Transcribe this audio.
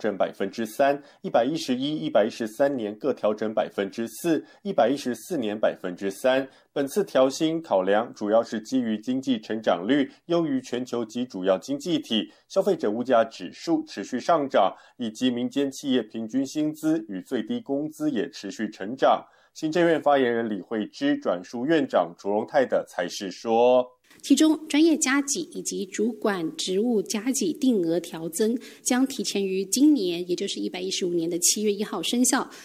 整3%，111、113年各调整4%，114年3%。本次调薪考量主要是基于经济成长率优于全球及主要经济体，消费者物价指数持续上涨，以及民间企业平均薪资与最低工资也持续成长。行政院发言人李惠芝转述院长卓荣泰的裁示说， 其中专业加给以及主管职务加给定额调增将提前于今年，也就是115年的7月1号生效。